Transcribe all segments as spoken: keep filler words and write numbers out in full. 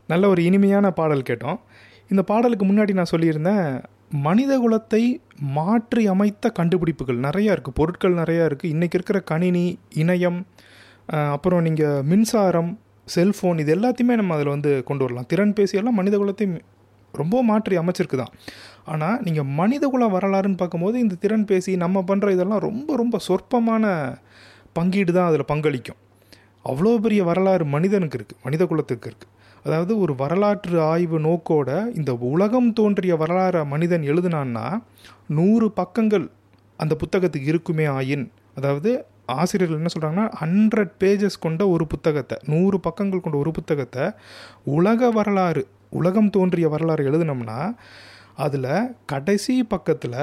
நல்ல ஒரு இனிமையான பாடல் கேட்டோம். இந்த பாடலுக்கு முன்னாடி நான் சொல்லியிருந்தேன், மனித குலத்தை மாற்றி அமைத்த கண்டுபிடிப்புகள் நிறையா இருக்குது, பொருட்கள் நிறையா இருக்குது. இன்றைக்கி இருக்கிற கணினி, இணையம், அப்புறம் நீங்கள் மின்சாரம், செல்ஃபோன், இது எல்லாத்தையுமே நம்ம அதில் வந்து கொண்டு வரலாம். திறன் பேசியெல்லாம் மனித குலத்தை ரொம்ப மாற்றி அமைச்சிருக்கு தான். ஆனால் நீங்கள் மனித குல வரலாறுன்னு பார்க்கும்போது இந்த திறன் பேசி நம்ம பண்ணுற இதெல்லாம் ரொம்ப ரொம்ப சொற்பமான பங்கீடு தான் அதில் பங்களிக்கும். அவ்வளோ பெரிய வரலாறு மனிதனுக்கு இருக்குது, மனித குலத்துக்கு இருக்குது. அதாவது ஒரு வரலாற்று ஆய்வு நோக்கோட இந்த உலகம் தோன்றிய வரலாறு மனிதன் எழுதுனான்னா நூறு பக்கங்கள் அந்த புத்தகத்துக்கு இருக்குமே ஆயின், அதாவது ஆசிரியர்கள் என்ன சொல்கிறாங்கன்னா ஹண்ட்ரட் பேஜஸ் கொண்ட ஒரு புத்தகத்தை, நூறு பக்கங்கள் கொண்ட ஒரு புத்தகத்தை உலக வரலாறு, உலகம் தோன்றிய வரலாறு எழுதுனோம்னா அதில் கடைசி பக்கத்தில்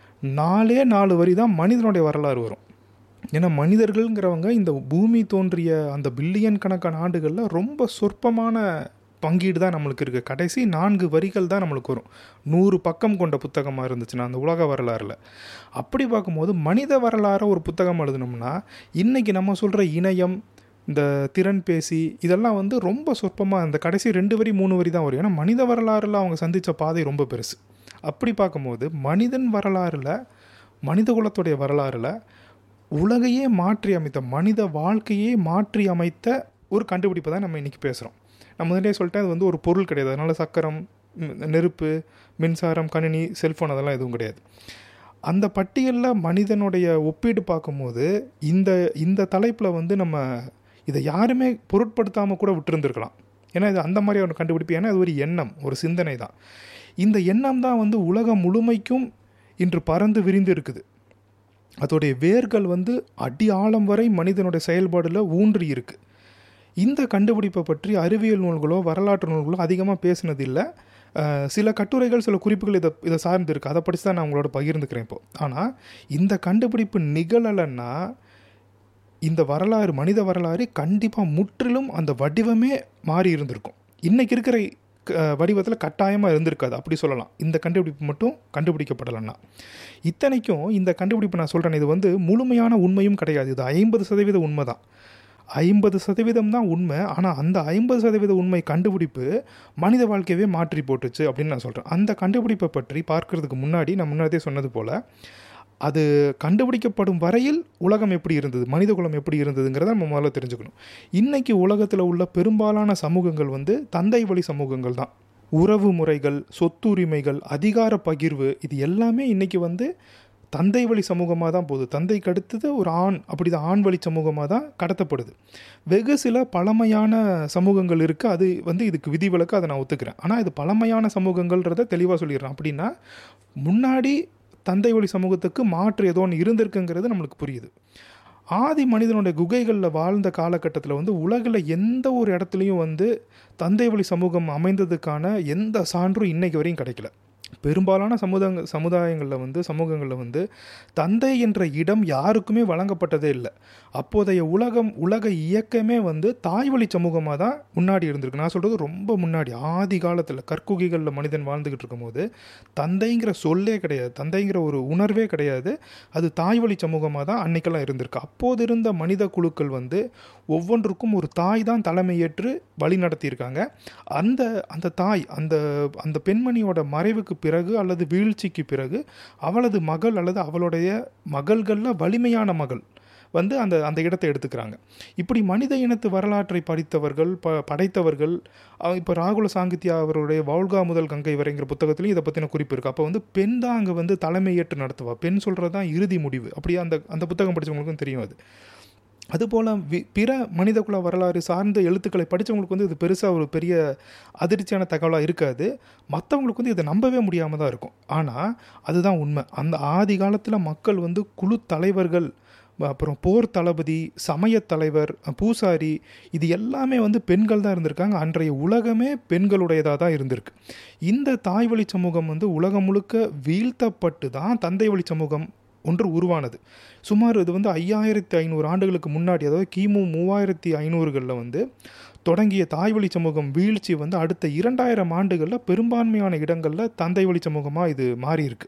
நாலே நாலு வரி தான் மனிதனுடைய வரலாறு வரும். ஏன்னா மனிதர்கள்ங்கிறவங்க இந்த பூமி தோன்றிய அந்த பில்லியன் கணக்கான ஆண்டுகளில் ரொம்ப சொற்பமான பங்கீடு தான் நம்மளுக்கு இருக்குது. கடைசி நான்கு வரிகள் தான் நம்மளுக்கு வரும், நூறு பக்கம் கொண்ட புத்தகமாக இருந்துச்சுன்னா அந்த உலக வரலாறில். அப்படி பார்க்கும்போது மனித வரலாறை ஒரு புத்தகம் எழுதணும்னா இன்றைக்கி நம்ம சொல்கிற இணையம், இந்த திறன் பேசி, இதெல்லாம் வந்து ரொம்ப சொற்பமாக அந்த கடைசி ரெண்டு வரி மூணு வரி தான் வரும். ஏன்னா மனித வரலாறில் அவங்க சந்தித்த பாதை ரொம்ப பெருசு. அப்படி பார்க்கும்போது மனிதன் வரலாறில், மனித குலத்துடைய வரலாறில் உலகையே மாற்றி அமைத்த, மனித வாழ்க்கையே மாற்றி அமைத்த ஒரு கண்டுபிடிப்பை தான் நம்ம இன்றைக்கி பேசுகிறோம். நான் முதலே சொல்லிட்டேன், அது வந்து ஒரு பொருள் கிடையாது. அதனால் சக்கரம், நெருப்பு, மின்சாரம், கணினி, செல்ஃபோன் அதெல்லாம் எதுவும் கிடையாது. அந்த பட்டியலில் மனிதனுடைய ஒப்பீடு பார்க்கும்போது இந்த இந்த தலைப்பில் வந்து நம்ம இதை யாருமே பொருட்படுத்தாமல் கூட விட்டுருந்துருக்கலாம். ஏன்னா இது அந்த மாதிரி ஒரு கண்டுபிடிப்பு. ஏன்னா அது ஒரு எண்ணம், ஒரு சிந்தனை தான். இந்த எண்ணம் தான் வந்து உலகம் முழுமைக்கும் இன்று பறந்து விரிந்து இருக்குது. அதோடைய வேர்கள் வந்து அடி ஆழம் வரை மனிதனுடைய செயல்பாடில் ஊன்றி இருக்குது. இந்த கண்டுபிடிப்பை பற்றி அறிவியல் நூல்களோ வரலாற்று நூல்களோ அதிகமாக பேசினதில்லை. சில கட்டுரைகள், சில குறிப்புகள் இதை இதை சார்ந்து இருக்குது. அதை படித்து தான் நான் உங்களோட பகிர்ந்துக்கிறேன் இப்போது. ஆனால் இந்த கண்டுபிடிப்பு நிகழலைன்னா இந்த வரலாறு, மனித வரலாறு கண்டிப்பாக முற்றிலும் அந்த வடிவமே மாறி இருந்திருக்கும். இன்றைக்கி இருக்கிற வடிவத்தில் கட்டாயமாக இருந்திருக்காது, அப்படி சொல்லலாம். இந்த கண்டுபிடிப்பு மட்டும் கண்டுபிடிக்கப்படலைன்னா. இத்தனைக்கும் இந்த கண்டுபிடிப்பு நான் சொல்கிறேன், இது வந்து முழுமையான உண்மையும் கிடையாது. இது ஐம்பது சதவீத உண்மை தான். ஐம்பது சதவீதம் தான் உண்மை. ஆனால் அந்த ஐம்பது சதவீத உண்மை கண்டுபிடிப்பு மனித வாழ்க்கையவே மாற்றி போட்டுச்சு அப்படின்னு நான் சொல்கிறேன். அந்த கண்டுபிடிப்பை பற்றி பார்க்கறதுக்கு முன்னாடி நான் முன்னாடியே சொன்னது போல், அது கண்டுபிடிக்கப்படும் வரையில் உலகம் எப்படி இருந்தது, மனித குலம் எப்படி இருந்ததுங்கிறத நம்ம முதல்ல தெரிஞ்சுக்கணும். இன்றைக்கி உலகத்தில் உள்ள பெரும்பாலான சமூகங்கள் வந்து தந்தை வழி சமூகங்கள் தான். உறவு முறைகள், சொத்துரிமைகள், அதிகார பகிர்வு, இது எல்லாமே இன்றைக்கி வந்து தந்தை வழி சமூகமாக தான் போகுது. தந்தைக்கு அடுத்தது ஒரு ஆண், அப்படி தான் ஆண் வழி சமூகமாக தான் கடத்தப்படுது. வெகு சில பழமையான சமூகங்கள் இருக்குது, அது வந்து இதுக்கு விதிவிலக்கு, அதை நான் ஒத்துக்கிறேன். ஆனால் இது பழமையான சமூகங்கள்ன்றதை தெளிவாக சொல்லிடுறேன். அப்படின்னா முன்னாடி தந்தை வழி சமூகத்துக்கு மாற்று ஏதோ ஒன்று இருந்திருக்குங்கிறது நம்மளுக்கு புரியுது. ஆதி மனிதனுடைய குகைகளில் வாழ்ந்த காலகட்டத்தில் வந்து உலகில் எந்த ஒரு இடத்துலையும் வந்து தந்தை வழி சமூகம் அமைந்ததுக்கான எந்த சான்றும் இன்றைக்கு வரையும் கிடைக்கல. பெரும்பாலான சமுதாய சமுதாயங்களில் வந்து சமூகங்களில் வந்து தந்தை என்ற இடம் யாருக்குமே வழங்கப்பட்டதே இல்லை. அப்போதைய உலகம், உலக இயக்கமே வந்து தாய் வழி சமூகமாக தான் முன்னாடி இருந்திருக்கு. நான் சொல்கிறது ரொம்ப முன்னாடி, ஆதி காலத்தில் கற்குகைகளில் மனிதன் வாழ்ந்துக்கிட்டு இருக்கும்போது தந்தைங்கிற சொல்லே கிடையாது, தந்தைங்கிற ஒரு உணர்வே கிடையாது. அது தாய் வழி சமூகமாக தான் அன்னைக்கெல்லாம் இருந்திருக்கு. அப்போது இருந்த மனித குழுக்கள் வந்து ஒவ்வொன்றுக்கும் ஒரு தாய் தான் தலைமையேற்று வழி நடத்தியிருக்காங்க. அந்த அந்த தாய், அந்த அந்த பெண்மணியோட மறைவுக்கு பிறகு அல்லது வீழ்ச்சிக்கு பிறகு அவளது மகள் அல்லது அவளுடைய மகள்களில் வலிமையான மகள் வந்து அந்த அந்த இடத்தை எடுத்துக்கிறாங்க. இப்படி மனித இனத்து வரலாற்றை படித்தவர்கள், ப படைத்தவர்கள் இப்போ ராகுல சாங்கித்யா அவருடைய வௌல்கா முதல் கங்கை வரைங்கிற புத்தகத்துலையும் இதை பற்றின குறிப்பு இருக்குது. அப்போ வந்து பெண் தான் அங்கே வந்து தலைமையேற்று நடத்துவா, பெண் சொல்கிறது தான் இறுதி முடிவு. அப்படியே அந்த அந்த புத்தகம் படித்தவங்களுக்கும் தெரியும் அது. அதுபோல் வி பிற மனிதகுல வரலாறு சார்ந்த எழுத்துக்களை படித்தவங்களுக்கு வந்து இது பெருசாக ஒரு பெரிய அதிர்ச்சியான தகவலாக இருக்காது. மற்றவங்களுக்கு வந்து இதை நம்பவே முடியாமல் தான் இருக்கும். ஆனால் அதுதான் உண்மை. அந்த ஆதி காலத்தில் மக்கள் வந்து குழு தலைவர்கள், அப்புறம் போர் தளபதி, சமய தலைவர், பூசாரி, இது எல்லாமே வந்து பெண்கள் தான் இருந்திருக்காங்க. அன்றைய உலகமே பெண்களுடையதாக தான் இருந்திருக்கு. இந்த தாய் வழி சமூகம் வந்து உலகம் முழுக்க வீழ்த்தப்பட்டு தான் தந்தை வழி சமூகம் ஒன்று உருவானது. சுமார் இது வந்து ஐயாயிரத்தி ஐநூறு ஆண்டுகளுக்கு முன்னாடி, அதாவது கிமு மூவாயிரத்தி ஐநூறுகளில் வந்து தொடங்கிய தாய் வழி சமூகம் வீழ்ச்சி வந்து அடுத்த இரண்டாயிரம் ஆண்டுகளில் பெரும்பான்மையான இடங்களில் தந்தை வழி சமூகமாக இது மாறி இருக்கு.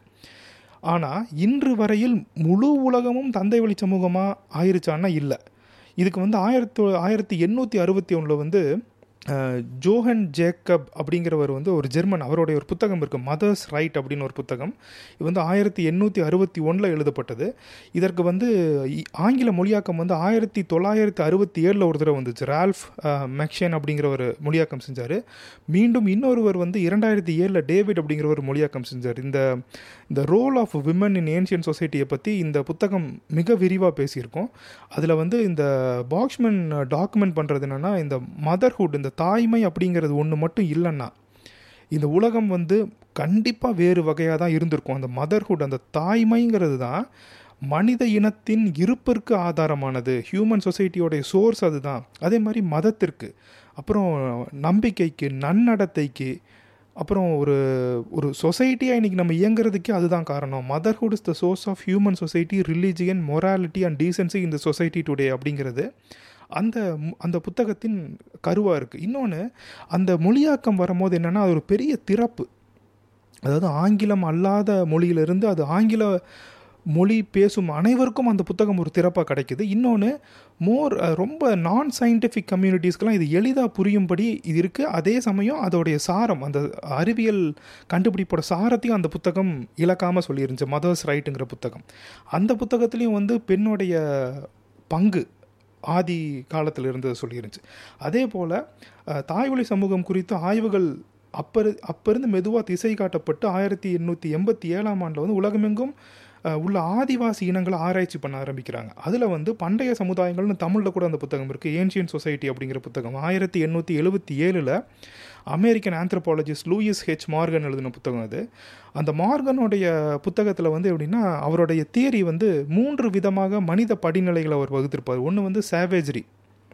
ஆனால் இன்று வரையில் முழு உலகமும் தந்தை வழி சமூகமாக ஆயிருச்சான்னா இல்லை. இதுக்கு வந்து ஆயிரத்தி ஆயிரத்தி எண்ணூற்றி அறுபத்தி ஒன்றில் வந்து ஜோஹன் ஜேக்கப் அப்படிங்கிறவர் வந்து ஒரு ஜெர்மன், அவருடைய ஒரு புத்தகம் இருக்குது, மதர்ஸ் ரைட் அப்படின்னு ஒரு புத்தகம். இது வந்து ஆயிரத்தி எண்ணூற்றி அறுபத்தி ஒன்றில் எழுதப்பட்டது. இதற்கு வந்து ஆங்கில மொழியாக்கம் வந்து ஆயிரத்தி தொள்ளாயிரத்தி அறுபத்தி ஏழில் ஒரு தடவை வந்துச்சு. ரால்ஃப் மெக்ஷன் அப்படிங்கிற ஒரு மொழியாக்கம் செஞ்சார். மீண்டும் இன்னொருவர் வந்து இரண்டாயிரத்தி ஏழில் டேவிட் அப்படிங்கிற ஒரு மொழியாக்கம் செஞ்சார். இந்த இந்த role of women in ancient சொசைட்டியை பற்றி இந்த புத்தகம் மிக விரிவாக பேசியிருக்கோம். அதில் வந்து இந்த பாக்ஸ்மேன் டாக்குமெண்ட் பண்ணுறது என்னென்னா, இந்த மதர்ஹுட், இந்த தாய்மை அப்படிங்கிறது ஒன்று மட்டும் இல்லைன்னா இந்த உலகம் வந்து கண்டிப்பாக வேறு வகையாக தான் இருந்திருக்கும். அந்த மதர்ஹுட், அந்த தாய்மைங்கிறது தான் மனித இனத்தின் இருப்பிற்கு ஆதாரமானது. ஹியூமன் சொசைட்டியோடைய சோர்ஸ் அதுதான். அதே மாதிரி மதத்திற்கு, அப்புறம் நம்பிக்கைக்கு, நன்னடத்தைக்கு, அப்புறம் ஒரு ஒரு சொசைட்டியாக இன்றைக்கி நம்ம இயங்குறதுக்கே அதுதான் காரணம். Motherhood is the source of human society, religion, morality and decency in the society today அப்படிங்கிறது அந்த அந்த புத்தகத்தின் கருவாக இருக்குது. இன்னொன்று, அந்த மொழியாக்கம் வரும்போது என்னென்னா, அது ஒரு பெரிய திறப்பு. அதாவது ஆங்கிலம் அல்லாத மொழியிலிருந்து அது ஆங்கில மொழி பேசும் அனைவருக்கும் அந்த புத்தகம் ஒரு திறப்பாக கிடைக்குது. இன்னொன்று, மோர் ரொம்ப நான் சயின்டிஃபிக் கம்யூனிட்டிஸ்க்கெலாம் இது எளிதாக புரியும்படி இது இருக்குது. அதே சமயம் அதோடைய சாரம், அந்த அறிவியல் கண்டுபிடிப்போட சாரத்தையும் அந்த புத்தகம் இழக்காமல் சொல்லியிருந்துச்சு. மதர்ஸ் ரைட்டுங்கிற புத்தகம். அந்த புத்தகத்துலேயும் வந்து பெண்ணுடைய பங்கு ஆதி காலத்தில் இருந்தது சொல்லியிருந்துச்சு. அதே போல் தாய்வழி சமூகம் குறித்த ஆய்வுகள் அப்போ அப்போ இருந்து மெதுவாக திசை காட்டப்பட்டு ஆயிரத்தி எண்ணூற்றி எண்பத்தி ஏழாம் ஆண்டில் வந்து உலகமெங்கும் உள்ள ஆதிவாசி இனங்களை ஆராய்ச்சி பண்ண ஆரம்பிக்கிறாங்க. அதில் வந்து பண்டைய சமுதாயங்கள்னு தமிழில் கூட அந்த புத்தகம் இருக்குது, ஏன்ஷியன் சொசைட்டி அப்படிங்கிற புத்தகம். ஆயிரத்தி எண்ணூற்றி எழுபத்தி ஏழில் American anthropologist Lewis H Morgan எழுதின புத்தகம் அது. அந்த மார்கனுடைய புத்தகத்தில் வந்து எப்படின்னா, அவருடைய தியரி வந்து மூன்று விதமாக மனித படிநிலைகளை அவர் வகுத்திருப்பார். ஒன்று வந்து சேவேஜரி,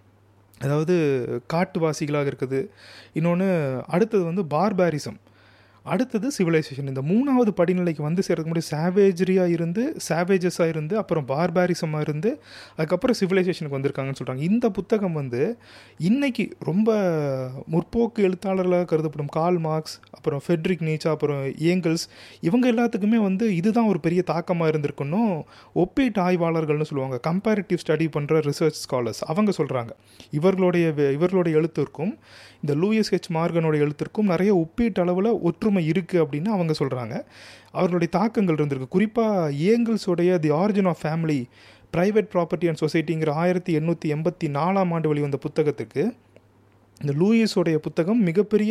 அதாவது காட்டுவாசிகளாக இருக்குது. இன்னொன்று, அடுத்தது வந்து பார்பாரிசம், அடுத்தது சிவிலைசேஷன். இந்த மூணாவது படிநிலைக்கு வந்து சேர்றதுக்கு முன்னாடி சேவேஜரியாக இருந்து, சேவேஜஸாக இருந்து, அப்புறம் பார்பாரிசமாக இருந்து, அதுக்கப்புறம் சிவிலைசேஷனுக்கு வந்திருக்காங்கன்னு சொல்கிறாங்க. இந்த புத்தகம் வந்து இன்றைக்கி ரொம்ப முற்போக்கு எழுத்தாளர்களாக கருதப்படும் கார்ல் மார்க்ஸ், அப்புறம் ஃபெட்ரிக் நீச்சா, அப்புறம் ஏங்கல்ஸ், இவங்க எல்லாத்துக்குமே வந்து இதுதான் ஒரு பெரிய தாக்கமாக இருந்திருக்குன்னும் ஒப்பீட்டு ஆய்வாளர்கள்னு சொல்லுவாங்க, கம்பேரிட்டிவ் ஸ்டடி பண்ணுற ரிசர்ச் ஸ்காலர்ஸ், அவங்க சொல்கிறாங்க. இவர்களுடைய இவர்களுடைய எழுத்திற்கும் இந்த லூயிஸ் ஹெச் மார்கனுடைய எழுத்திற்கும் நிறைய ஒப்பீட்டு அளவில் ஒற்றுமை இருக்குது அப்படின்னு அவங்க சொல்கிறாங்க. அவர்களுடைய தாக்கங்கள் இருந்திருக்கு. குறிப்பாக ஏங்கல்ஸோடைய தி origin of family, private property and சொசைட்டிங்கிற ஆயிரத்தி எண்ணூற்றி எண்பத்தி நாலாம் ஆண்டு வெளிவந்த புத்தகத்துக்கு இந்த லூயிஸோடைய புத்தகம் மிகப்பெரிய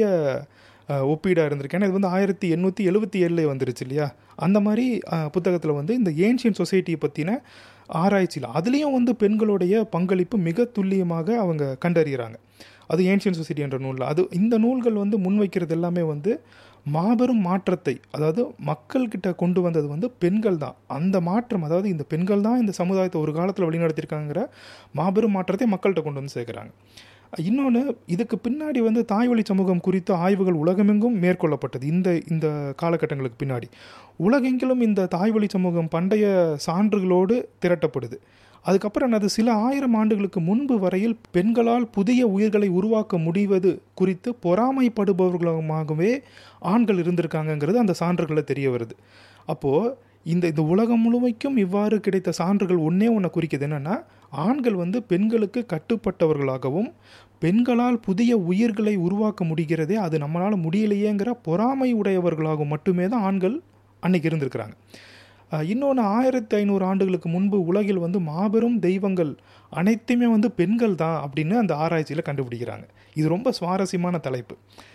ஒப்பீடாக இருந்திருக்கு. ஏன்னா இது வந்து ஆயிரத்தி எண்ணூற்றி எழுபத்தி ஏழுலேயே வந்துருச்சு இல்லையா. அந்த மாதிரி புத்தகத்தில் வந்து இந்த ஏன்ஷியன் சொசைட்டியை பற்றின ஆராய்ச்சியில் அதுலேயும் வந்து பெண்களுடைய பங்களிப்பு மிக துல்லியமாக அவங்க கண்டறிகிறாங்க. அது ஏன்ஷியன் சொசைட்டி என்ற நூலில். அது இந்த நூல்கள் வந்து முன்வைக்கிறது எல்லாமே வந்து மாபெரும் மாற்றத்தை, அதாவது மக்கள்கிட்ட கொண்டு வந்தது வந்து பெண்கள் தான். அந்த மாற்றம், அதாவது இந்த பெண்கள் தான் இந்த சமுதாயத்தை ஒரு காலத்தில் வழிநடத்தியிருக்காங்கிற மாபெரும் மாற்றத்தை மக்கள்கிட்ட கொண்டு வந்து சேர்க்குறாங்க. இன்னொன்று, இதுக்கு பின்னாடி வந்து தாய்வழி சமூகம் குறித்த ஆய்வுகள் உலகமெங்கும் மேற்கொள்ளப்பட்டது. இந்த இந்த காலகட்டங்களுக்கு பின்னாடி உலகெங்கிலும் இந்த தாய்வழி சமூகம் பண்டைய சான்றுகளோடு திரட்டப்படுது. அதுக்கப்புறம் அது சில ஆயிரம் ஆண்டுகளுக்கு முன்பு வரையில் பெண்களால் புதிய உயிர்களை உருவாக்க முடிவது குறித்து பொறாமைப்படுபவர்களாகவே ஆண்கள் இருந்திருக்காங்கங்கிறது அந்த சான்றுகளில் தெரிய வருது. அப்போது இந்த இந்த உலகம் முழுமைக்கும் இவ்வாறு கிடைத்த சான்றுகள் ஒன்றே ஒன்று குறிக்குது, என்னென்னா ஆண்கள் வந்து பெண்களுக்கு கட்டுப்பட்டவர்களாகவும் பெண்களால் புதிய உயிர்களை உருவாக்க முடிகிறதே அது நம்மளால் முடியலையேங்கிற பொறாமை உடையவர்களாகவும் மட்டுமே தான் ஆண்கள் அன்றைக்கி இருந்திருக்கிறாங்க. இன்னொன்று, ஆயிரத்தி ஐநூறு ஆண்டுகளுக்கு முன்பு உலகில் வந்து மாபெரும் தெய்வங்கள் அனைத்துமே வந்து பெண்கள் தான் அப்படின்னு அந்த ஆராய்ச்சியில் கண்டுபிடிக்கிறாங்க. இது ரொம்ப சுவாரஸ்யமான தலைப்பு.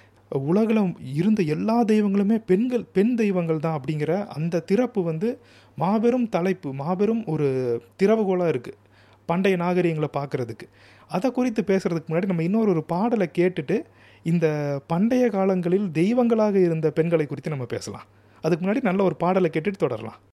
உலகில் இருந்த எல்லா தெய்வங்களுமே பெண்கள் பெண் தெய்வங்கள் தான் அப்படிங்கிற அந்த திறப்பு வந்து மாபெரும் தலைப்பு, மாபெரும் ஒரு திறவுகோலாக இருக்குது பண்டைய நாகரிகங்களை பார்க்குறதுக்கு. அதை குறித்து பேசுகிறதுக்கு முன்னாடி நம்ம இன்னொரு ஒரு பாடலை கேட்டுட்டு இந்த பண்டைய காலங்களில் தெய்வங்களாக இருந்த பெண்களை குறித்து நம்ம பேசலாம். அதுக்கு முன்னாடி நல்ல ஒரு பாடலை கேட்டுட்டு தொடரலாம்.